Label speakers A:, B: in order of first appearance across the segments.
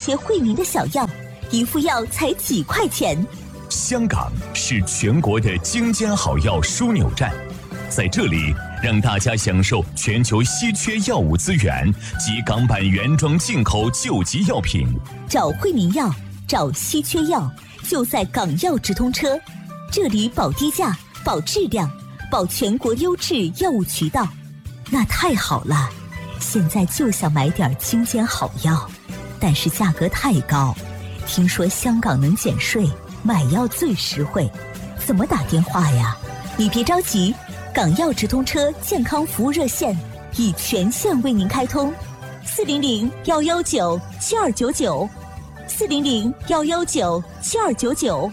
A: 却惠民的小药，一副药才几块钱。
B: 香港是全国的精尖好药枢纽站，在这里让大家享受全球稀缺药物资源及港版原装进口救急药品。
A: 找惠民药，找稀缺药，就在港药直通车。这里保低价，保质量，保全国优质药物渠道。那太好了，现在就想买点精尖好药，但是价格太高。听说香港能减税，买药最实惠，怎么打电话呀？你别着急，港药直通车健康服务热线已全线为您开通，400-119-7299，400-119-7299。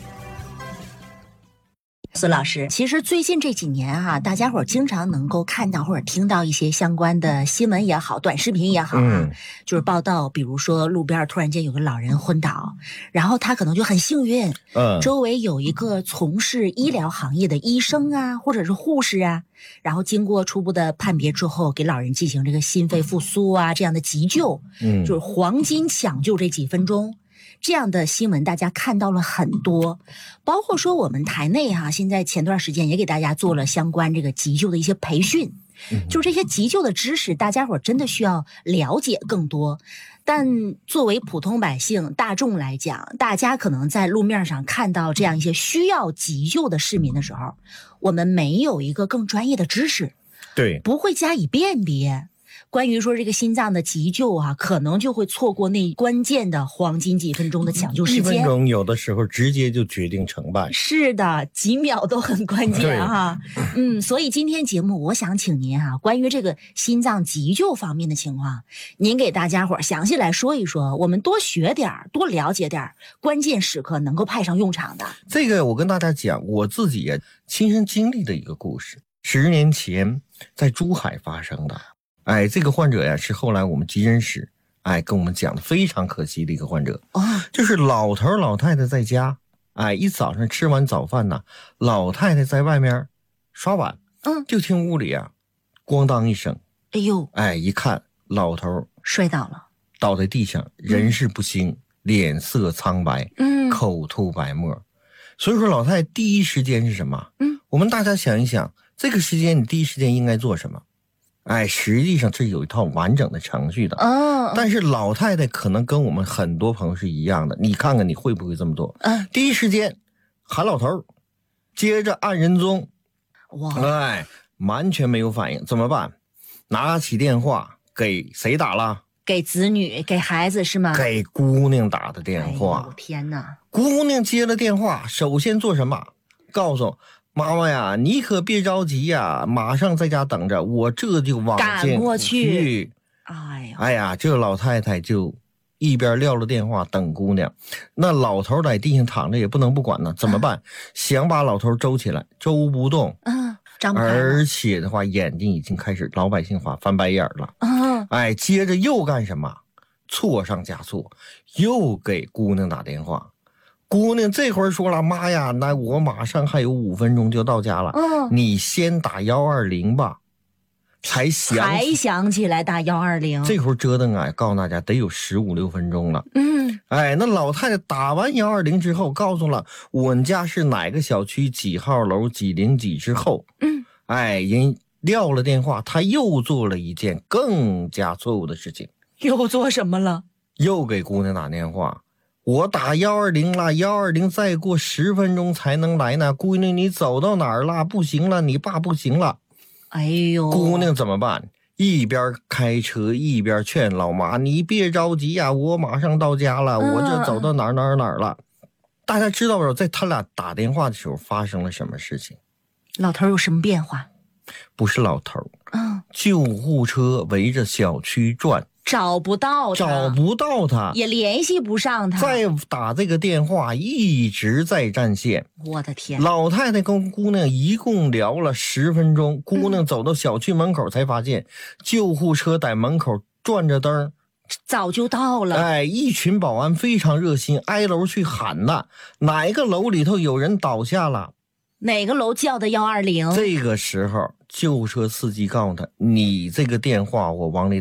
C: 孙老师，其实最近这几年大家伙经常能够看到或者听到一些相关的新闻也好，短视频也好就是报道，比如说路边突然间有个老人昏倒，然后他可能就很幸运，周围有一个从事医疗行业的医生啊，或者是护士啊，然后经过初步的判别之后，给老人进行这个心肺复苏啊这样的急救，就是黄金抢救这几分钟。这样的新闻大家看到了很多，包括说我们台内现在前段时间也给大家做了相关这个急救的一些培训，就是这些急救的知识大家伙真的需要了解更多。但作为普通百姓大众来讲，大家可能在路面上看到这样一些需要急救的市民的时候，我们没有一个更专业的知识，
D: 对，
C: 不会加以辨别。关于说这个心脏的急救可能就会错过那关键的黄金几分钟的抢救时间。
D: 1分钟有的时候直接就决定成败。
C: 是的，几秒都很关键所以今天节目我想请您关于这个心脏急救方面的情况，您给大家伙详细来说一说，我们多学点，多了解点，关键时刻能够派上用场的。
D: 这个我跟大家讲我自己也亲身经历的一个故事，10年前在珠海发生的。这个患者呀是后来我们急诊室跟我们讲的非常可惜的一个患者，就是老头老太太在家，一早上吃完早饭呢，老太太在外面刷碗，就听屋里咣当一声，
C: 哎呦，
D: 一看老头
C: 摔倒了，
D: 倒在地上，人事不省，脸色苍白，口吐白沫。所以说老太太第一时间是什么？我们大家想一想，这个时间你第一时间应该做什么？实际上这有一套完整的程序的。但是老太太可能跟我们很多朋友是一样的，你看看你会不会这么做？第一时间喊老头，接着按人中，完全没有反应，怎么办？拿起电话给谁打了？
C: 给子女，给孩子是吗？
D: 给姑娘打的电话。
C: 天哪！
D: 姑娘接了电话，首先做什么？告诉妈妈呀，你可别着急呀，马上在家等着，我这就往前
C: 过去。
D: 哎呀，这老太太就一边撂了电话等姑娘，那老头在地上躺着也不能不管呢，怎么办？想把老头周起来，周不动，
C: 张不开了，
D: 而且的话眼睛已经开始老百姓话翻白眼了。接着又干什么？错上加错，又给姑娘打电话。姑娘这会儿说了，妈呀，那我马上还有5分钟就到家了，你先打120吧。才
C: 想起来打120，
D: 这会儿折腾告诉大家得有15、16分钟了。那老太太打完120之后，告诉了我们家是哪个小区几号楼几零几之后，人撂了电话，她又做了一件更加错误的事情。
C: 又做什么了？
D: 又给姑娘打电话，我打120了，120再过10分钟才能来呢。姑娘，你走到哪儿了？不行了，你爸不行了。
C: 哎呦，
D: 姑娘怎么办？一边开车一边劝老妈，你别着急呀，我马上到家了，我这走到哪儿了。大家知道不？在他俩打电话的时候发生了什么事情？
C: 老头有什么变化？
D: 不是老头，救护车围着小区转，
C: 找不到他，也联系不上他。
D: 再打这个电话一直在占线。
C: 我的天！
D: 老太太跟姑娘一共聊了10分钟，姑娘走到小区门口才发现，救护车在门口转着灯，
C: 早就到了。
D: 一群保安非常热心，挨楼去喊呐，哪个楼里头有人倒下了，
C: 哪个楼叫的120。
D: 这个时候救护车司机告诉他，你这个电话我往里打，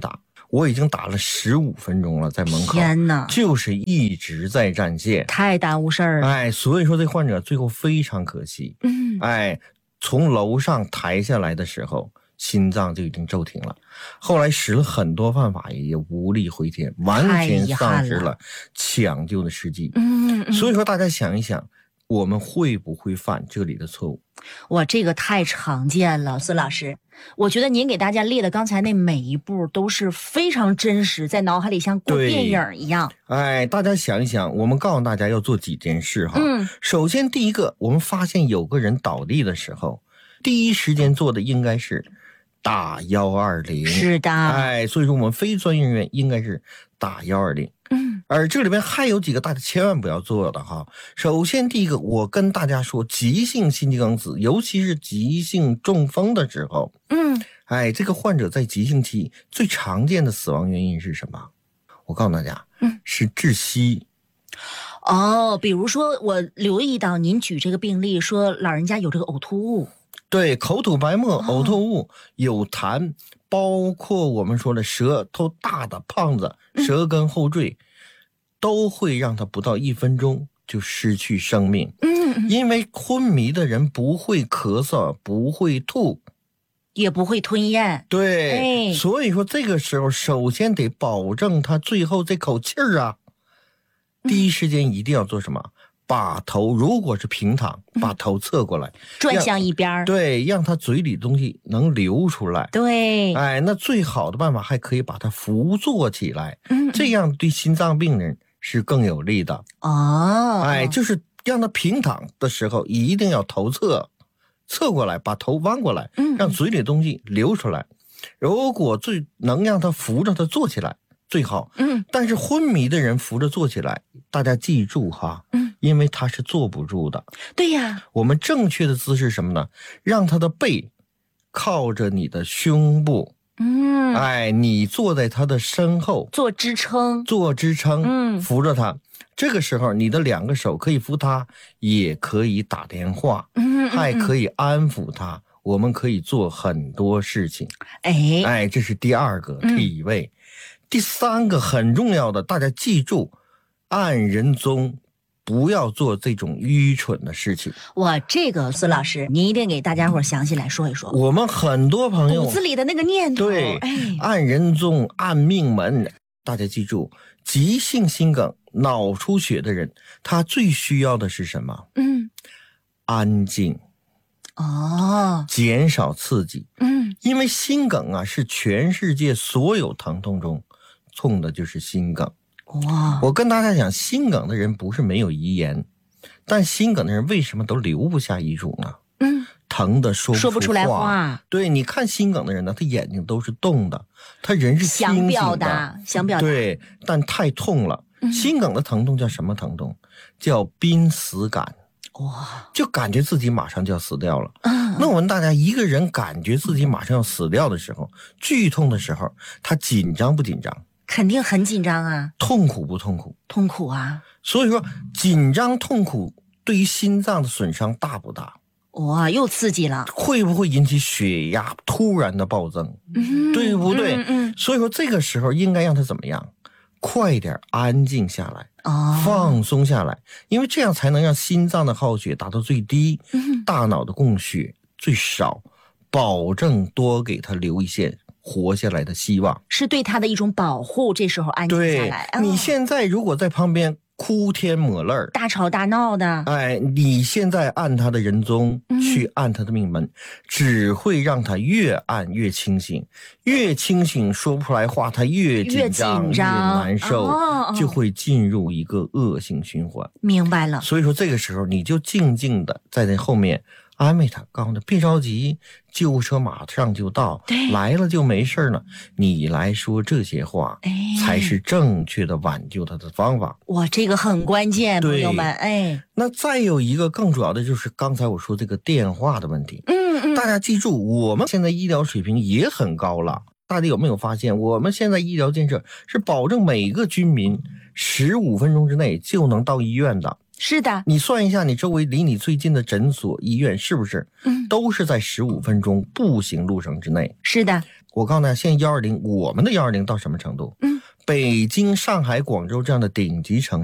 D: 我已经打了15分钟了，在门口，
C: 天哪，
D: 就是一直在占线，
C: 太耽误事儿了。
D: 哎，所以说这患者最后非常可惜，哎，从楼上抬下来的时候，心脏就已经骤停了，后来使了很多办法也无力回天，完全丧失了抢救的时机。所以说大家想一想，我们会不会犯这里的错误？
C: 哇，这个太常见了，孙老师。我觉得您给大家列的刚才那每一步都是非常真实，在脑海里像过电影一样。
D: 哎，大家想一想，我们告诉大家要做几件事哈。首先第一个，我们发现有个人倒地的时候，第一时间做的应该是打120。
C: 是的，
D: 哎，所以说我们非专业人员应该是打120。而这里面还有几个大家千万不要做的哈。首先第一个，我跟大家说，急性心肌梗死，尤其是急性中风的时候，哎，这个患者在急性期最常见的死亡原因是什么？我告诉大家，是窒息。
C: 哦，比如说我留意到您举这个病例说老人家有这个呕吐物。
D: 对，口吐白沫、呕吐物、有痰，包括我们说的舌头大的胖子，舌根后坠，都会让他不到1分钟就失去生命。因为昏迷的人不会咳嗽，不会吐，
C: 也不会吞咽。
D: 对，所以说这个时候首先得保证他最后这口气儿啊，第一时间一定要做什么？把头，如果是平躺，把头侧过来，
C: 转向一边，
D: 对，让他嘴里的东西能流出来。
C: 对，
D: 哎，那最好的办法还可以把它扶坐起来，这样对心脏病人是更有利的。哎，就是让他平躺的时候一定要头侧过来，把头弯过来，让嘴里的东西流出来。如果最能让他扶着他坐起来最好。但是昏迷的人扶着坐起来，大家记住哈，因为他是坐不住的。
C: 对呀，
D: 我们正确的姿势是什么呢？让他的背靠着你的胸部，哎，你坐在他的身后，
C: 做支撑，
D: 扶着他。这个时候你的2个手可以扶他，也可以打电话，还可以安抚他，我们可以做很多事情。哎，这是第2个体位。第3个很重要的，大家记住，按人中，不要做这种愚蠢的事情。
C: 哇，这个孙老师，您一定给大家伙详细来说一说。
D: 我们很多朋友
C: 骨子里的那个念头，
D: 对，按人中，按命门。大家记住，急性心梗、脑出血的人，他最需要的是什么？安静。减少刺激。因为心梗啊，是全世界所有疼痛中痛的就是心梗。
C: 哇！
D: 我跟大家讲，心梗的人不是没有遗言，但心梗的人为什么都留不下遗嘱呢？疼的说不出来话。对，你看心梗的人呢，他眼睛都是动的，他人是清醒的，
C: 想表达。对，
D: 但太痛了。心梗的疼痛叫什么疼痛？叫濒死感。
C: 哇！
D: 就感觉自己马上就要死掉了。那我问大家，一个人感觉自己马上要死掉的时候，剧痛的时候，他紧张不紧张？
C: 肯定很紧张啊。
D: 痛苦不痛苦？
C: 痛苦啊。所
D: 以说紧张痛苦对于心脏的损伤大不大？
C: 哇，又刺激了。
D: 会不会引起血压突然的暴增？对不对？所以说这个时候应该让他怎么样？快点安静下来，放松下来，因为这样才能让心脏的耗血达到最低，大脑的供血最少，保证多给他留一线活下来的希望，
C: 是对他的一种保护。这时候安静下来。
D: 你现在如果在旁边哭天抹泪，
C: 大吵大闹的，
D: 哎，你现在按他的人中，去按他的命门，只会让他越按越清醒，越清醒说不出来话，他越紧张越难受，就会进入一个恶性循环。
C: 明白了。
D: 所以说这个时候你就静静的在那后面安慰他，告诉他别着急，救护车马上就到，来了就没事了。你来说这些话，才是正确的挽救他的方法。
C: 哇，这个很关键，朋友们。
D: 那再有一个更主要的就是刚才我说这个电话的问题。大家记住，我们现在医疗水平也很高了。大家有没有发现，我们现在医疗建设是保证每个居民15分钟之内就能到医院的。
C: 是的，
D: 你算一下，你周围离你最近的诊所、医院是不是都是在15分钟步行路程之内？
C: 是的。
D: 我告诉大家，现在120，我们的120到什么程度？北京、上海、广州这样的顶级城